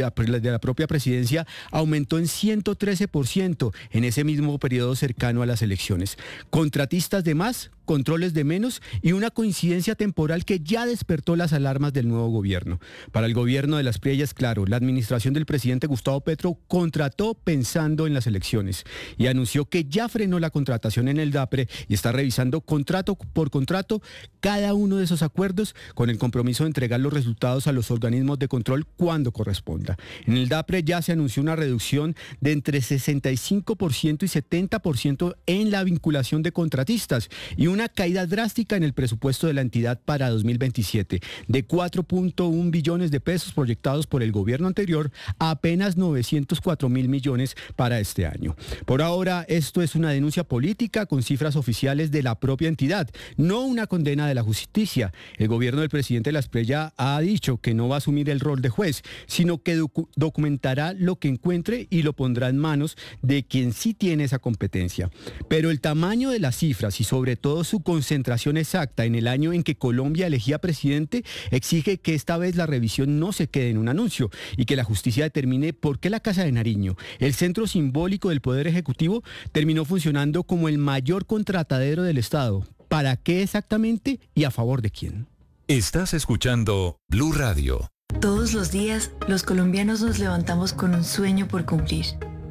de la propia presidencia aumentó en ciento trece por ciento en ese mismo periodo cercano a las elecciones. Contratistas de más, controles de menos y una coincidencia temporal que ya despertó las alarmas del nuevo gobierno. Para el gobierno de la Espriella es claro, la administración del presidente Gustavo Petro contrató pensando en las elecciones y anunció que ya frenó la contratación en el DAPRE y está revisando contrato por contrato cada uno de esos acuerdos con el compromiso de entregar los resultados a los organismos de control cuando corresponda. En el DAPRE ya se anunció una reducción de entre sesenta y cinco por ciento y setenta por ciento en la vinculación de contratistas y una caída drástica en el presupuesto de la entidad para dos mil veintisiete, de cuatro punto uno billones de pesos proyectados por el gobierno anterior a apenas novecientos cuatro mil millones para este año. Por ahora, esto es una denuncia política con cifras oficiales de la propia entidad, no una condena de la justicia. El gobierno del presidente de la Espriella ha dicho que no va a asumir el rol de juez, sino que docu- documentará lo que encuentre y lo pondrá en manos de quien sí tiene esa competencia. Pero el tamaño de las cifras y sobre todo su concentración exacta en el año en que Colombia elegía presidente exige que esta vez la revisión no se quede en un anuncio y que la justicia determine por qué la Casa de Nariño, el centro simbólico del Poder Ejecutivo, terminó funcionando como el mayor contratadero del Estado. ¿Para qué exactamente y a favor de quién? Estás escuchando Blue Radio. Todos los días, los colombianos nos levantamos con un sueño por cumplir.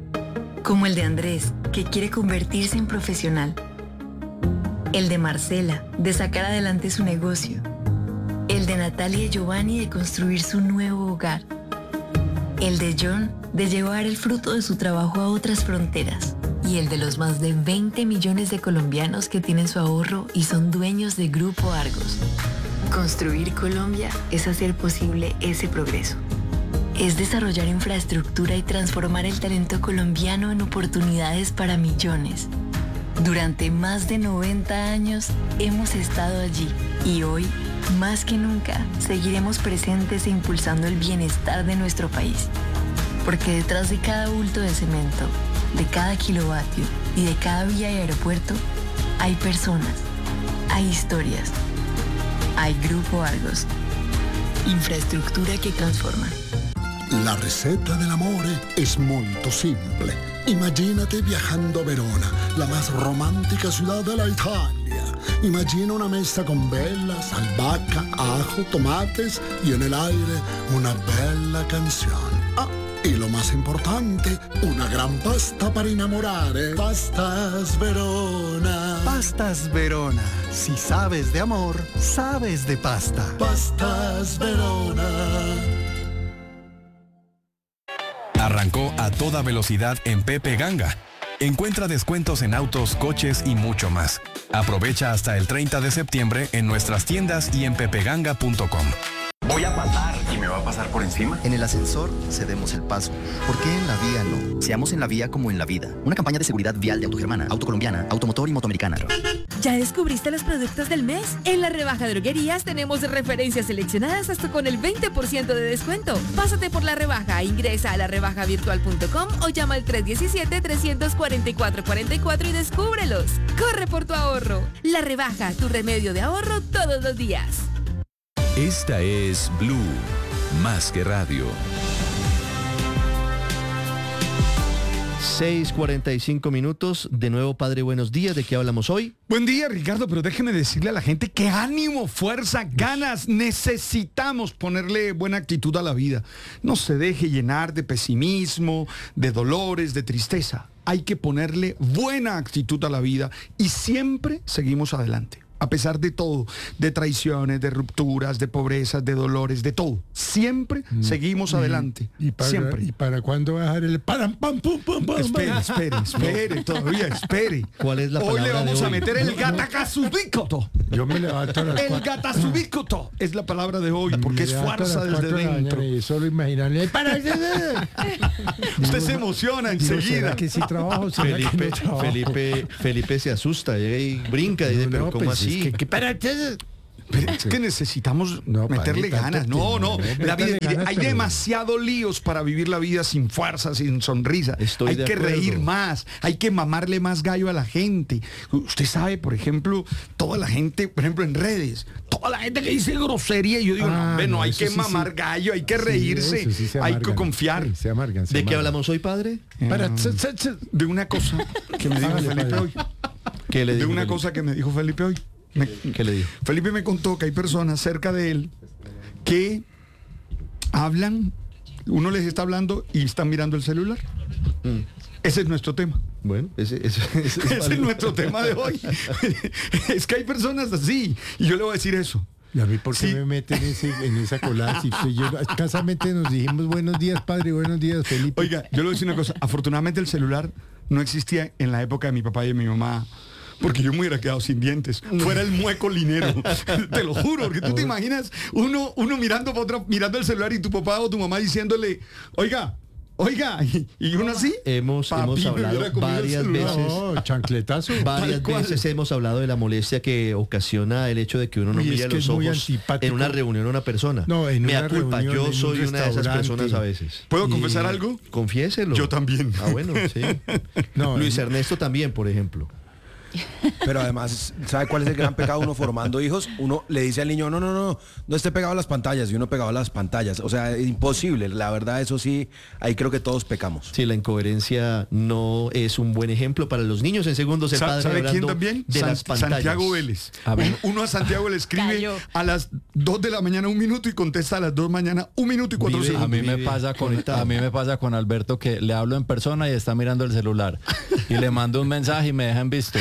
Como el de Andrés, que quiere convertirse en profesional. El de Marcela, de sacar adelante su negocio. El de Natalia y Giovanni, de construir su nuevo hogar. El de John, de llevar el fruto de su trabajo a otras fronteras. Y el de los más de veinte millones de colombianos que tienen su ahorro y son dueños de Grupo Argos. Construir Colombia es hacer posible ese progreso. Es desarrollar infraestructura y transformar el talento colombiano en oportunidades para millones. Durante más de noventa años hemos estado allí y hoy, más que nunca, seguiremos presentes e impulsando el bienestar de nuestro país. Porque detrás de cada bulto de cemento, de cada kilovatio y de cada vía y aeropuerto, hay personas, hay historias. Hay Grupo Argos. Infraestructura que transforma. La receta dell'amore es molto simple. Imagínate viajando a Verona, la más romántica ciudad de la Italia. Imagina una mesa con velas, albahaca, ajo, tomates y en el aire una bella canción. Ah, y lo más importante, una gran pasta para innamorare. Pastas Verona. Pastas Verona. Si sabes de amor, sabes de pasta. Pastas Verona. Arrancó a toda velocidad en Pepe Ganga. Encuentra descuentos en autos, coches y mucho más. Aprovecha hasta el treinta de septiembre en nuestras tiendas y en pepeganga punto com. Voy a pasar y me va a pasar por encima. En el ascensor cedemos el paso. ¿Por qué en la vía no? Seamos en la vía como en la vida. Una campaña de seguridad vial de Autogermana, Autocolombiana, Automotor y Motoamericana. ¿Ya descubriste los productos del mes? En la rebaja de droguerías tenemos referencias seleccionadas hasta con el veinte por ciento de descuento. Pásate por la rebaja, ingresa a la rebaja virtual punto com o llama al tres uno siete, tres cuatro cuatro, cuatro cuatro y descúbrelos. Corre por tu ahorro. La rebaja, tu remedio de ahorro todos los días. Esta es Blue, más que radio. seis cuarenta y cinco minutos. De nuevo, padre, buenos días. ¿De qué hablamos hoy? Buen día, Ricardo, pero déjeme decirle a la gente que ánimo, fuerza, ganas. Necesitamos ponerle buena actitud a la vida. No se deje llenar de pesimismo, de dolores, de tristeza. Hay que ponerle buena actitud a la vida y siempre seguimos adelante. A pesar de todo, de traiciones, de rupturas, de pobrezas, de dolores, de todo. Siempre mm. seguimos adelante. ¿Y para, siempre. ¿Y para cuándo va a dejar el param, pam, pum, pum, pum? Espere, espere, espere, todavía, espere. ¿Cuál es la Hoy palabra le vamos de a hoy? meter el gatacazubícoto. Yo me levanto a las El cuatro. gatazubícoto es la palabra de hoy, porque es fuerza desde dentro. Y solo imaginarle. ¡Para! Usted se emociona enseguida. Que si trabajo, Felipe, que no trabajo? Felipe, Felipe se asusta, llega y brinca y dice, No, pero no, ¿cómo pues, así? es que- que para Pero es que necesitamos No, meterle padre, ganas. tanto No, que no. no, La vida, métale mire, ganas, hay pero- demasiados líos para vivir la vida sin fuerza, sin sonrisa. Estoy hay de que acuerdo. reír más, hay que mamarle más gallo a la gente. Usted sabe, por ejemplo, toda la gente, por ejemplo, en redes, toda la gente que dice grosería, y yo digo, Ah, no, hombre, no, no, hay eso que sí, mamar sí. gallo, hay que Sí, reírse, eso sí se hay que amargan. confiar. Sí, se amargan, se ¿De qué amargan. hablamos hoy, padre? Para, Eh, tse, tse, tse. de una cosa que me dijo Hágale, Felipe padre. hoy. ¿Qué le De dijo una Felipe? cosa que me dijo Felipe hoy. Me- ¿Qué le dijo? Felipe me contó que hay personas cerca de él que hablan, uno les está hablando y están mirando el celular. Mm. Ese es nuestro tema. Bueno, ese, ese, ese- Ese es nuestro tema de hoy. Es que hay personas así. Y yo le voy a decir eso. ¿Y a mí por qué Sí. me meten en, ese, en esa colada? Si usted y yo escasamente nos dijimos buenos días, padre, buenos días, Felipe. Oiga, yo le voy a decir una cosa. Afortunadamente el celular no existía en la época de mi papá y de mi mamá. Porque yo me hubiera quedado sin dientes. Fuera el mueco linero. Te lo juro, porque tú te imaginas uno, uno mirando para otro, mirando el celular y tu papá o tu mamá diciéndole, oiga, oiga, y, y uno así. Hemos, Papi, hemos me hablado hubiera comido el varias celular. veces. No, chancletazo. Varias Tal cual. veces hemos hablado de la molestia que ocasiona el hecho de que uno no Uy, es mire a que los es muy ojos antipático. en una reunión a una persona. No, en Me una da culpa, reunión, yo en un soy una de esas restaurante. personas a veces. ¿Puedo Y- confesar algo? Confiéselo. Yo también. Ah, bueno, sí. No, Luis en- Ernesto también, por ejemplo. Pero además, ¿sabe cuál es el gran pecado? Uno formando hijos, uno le dice al niño, no, no, no, no esté pegado a las pantallas, y uno pegado a las pantallas. O sea, es imposible. La verdad, eso sí, ahí creo que todos pecamos. Sí, la incoherencia no es un buen ejemplo para los niños. En segundos el Sa- padre ¿Sabe quién hablando también? de San- las pantallas. Santiago Vélez. A ver. Un- uno a Santiago le escribe Cayó. a las dos de la mañana un minuto y contesta a las dos de la mañana un minuto y cuatro Vive- segundos. A mí me Vive pasa con conectado. a mí me pasa con Alberto que le hablo en persona y está mirando el celular y le mando un mensaje y me deja en visto.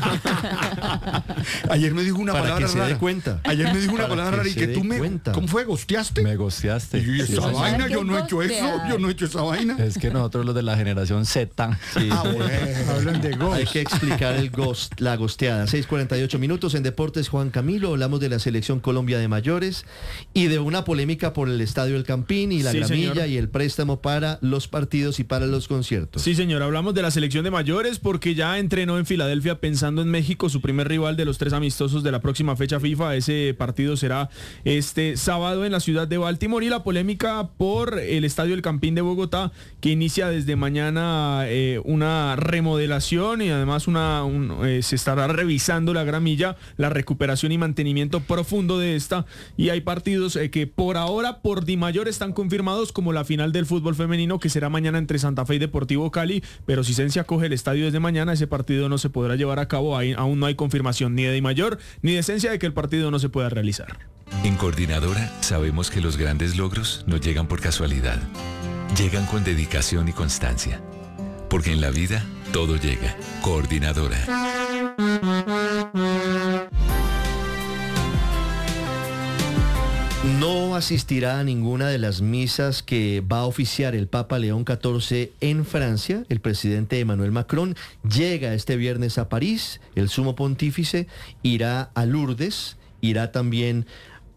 Ayer me dijo una Para palabra que se rara. dé cuenta. Ayer me dijo una Para palabra que rara y se que dé tú me cuenta. ¿cómo fue? ¿Gosteaste? Me gosteaste. Y yo, esa Sí, vaina, ¿qué yo no he hecho eso, gostear? yo no he hecho esa vaina. Es que nosotros los de la generación Z. Sí. Ah, bueno. Hablan de ghost. Hay que explicar el ghost, la gosteada. seis cuarenta y ocho minutos en Deportes, Juan Camilo. Hablamos de la Selección Colombia de mayores y de una polémica por el Estadio El Campín y la Sí, gramilla señor. y el préstamo para los partidos y para los conciertos. Sí, señor, hablamos de la selección de mayores porque ya entrenó en Filadelfia pensando en México, su primer rival de los tres amistosos de la próxima fecha FIFA. Ese partido será este sábado en la ciudad de Baltimore, y la polémica por el Estadio El Campín de Bogotá, que inicia desde mañana eh, una remodelación y además una un, eh, se estará revisando la gramilla, la recuperación y mantenimiento profundo de esta, y hay partidos eh, que por ahora por Di Mayor están confirmados, como la final del fútbol femenino, que será mañana entre Santa Fe y Deportivo Cali, pero si Sensia coge el estadio desde mañana, ese partido no se podrá llevar a cabo. Ahí aún no hay confirmación ni de Di Mayor ni de Sensia de que el partido no se pueda realizar. En Coordinadora sabemos que los grandes logros no llegan por casualidad. Llegan con dedicación y constancia. Porque en la vida todo llega. Coordinadora. No asistirá a ninguna de las misas que va a oficiar el Papa León catorce en Francia. El presidente Emmanuel Macron llega este viernes a París. El sumo pontífice irá a Lourdes, irá también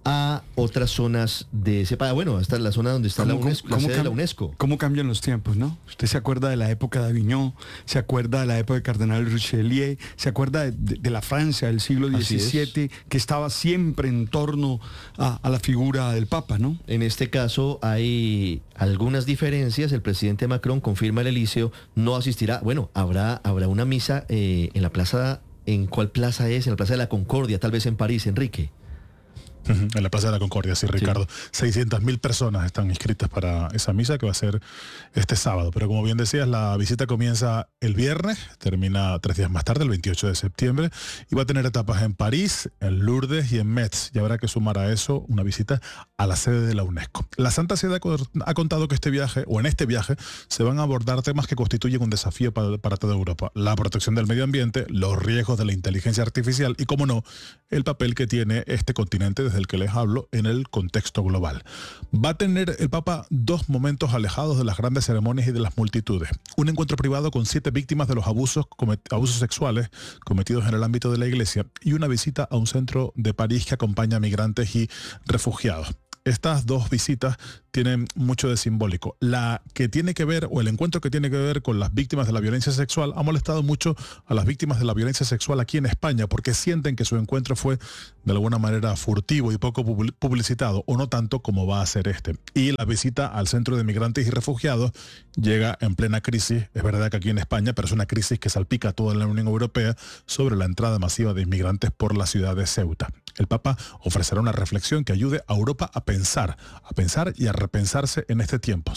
a otras zonas de ese país. Bueno, hasta la zona donde está la UNESCO, la sede de la UNESCO. ¿Cómo cambian los tiempos, no? Usted se acuerda de la época de Avignon, se acuerda de la época de Cardenal Richelieu, se acuerda de, de, de la Francia del siglo diecisiete, que estaba siempre en torno a, a la figura del Papa, ¿no? En este caso hay algunas diferencias. El presidente Macron confirma el Elíseo, no asistirá. Bueno, habrá, habrá una misa eh, en la plaza. ¿En cuál plaza es? En la Plaza de la Concordia, tal vez en París, Enrique. Uh-huh, en la Plaza de la Concordia, sí, Ricardo. Sí. seiscientas mil personas están inscritas para esa misa que va a ser este sábado. Pero como bien decías, la visita comienza el viernes, termina tres días más tarde, el veintiocho de septiembre, y va a tener etapas en París, en Lourdes y en Metz. Y habrá que sumar a eso una visita a la sede de la UNESCO. La Santa Sede ha contado que este viaje, o en este viaje, se van a abordar temas que constituyen un desafío para, para toda Europa. La protección del medio ambiente, los riesgos de la inteligencia artificial y, como no, el papel que tiene este continente desde del que les hablo en el contexto global. Va a tener el Papa dos momentos alejados de las grandes ceremonias y de las multitudes. Un encuentro privado con siete víctimas de los abusos, abusos sexuales cometidos en el ámbito de la Iglesia y una visita a un centro de París que acompaña a migrantes y refugiados. Estas dos visitas tienen mucho de simbólico. La que tiene que ver, o el encuentro que tiene que ver con las víctimas de la violencia sexual, ha molestado mucho a las víctimas de la violencia sexual aquí en España, porque sienten que su encuentro fue de alguna manera furtivo y poco publicitado, o no tanto como va a ser este. Y la visita al centro de migrantes y refugiados llega en plena crisis. Es verdad que aquí en España, pero es una crisis que salpica a toda la Unión Europea sobre la entrada masiva de inmigrantes por la ciudad de Ceuta. El Papa ofrecerá una reflexión que ayude a Europa a pensar, a pensar y a repensarse en este tiempo.